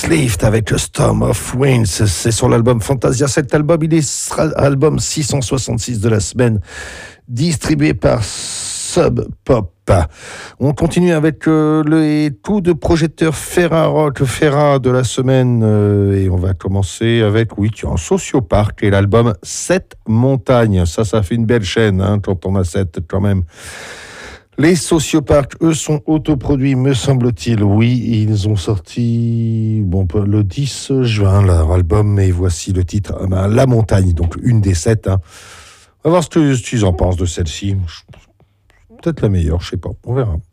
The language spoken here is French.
Facelift avec Storm of Winds, c'est sur l'album Fantasia. Cet album, il est album 666 de la semaine, distribué par Sub Pop. On continue avec les coups de projecteur Ferra de la semaine et on va commencer avec, oui, un Sociopark et l'album 7 montagnes. Ça fait une belle chaîne quand on a 7 quand même. Les Sociopark, eux, sont autoproduits, me semble-t-il. Oui, ils ont sorti le 10 juin leur album, et voici le titre, La Montagne, donc une des 7. On va voir ce qu'ils en pensent de celle-ci. Peut-être la meilleure, je sais pas, on verra.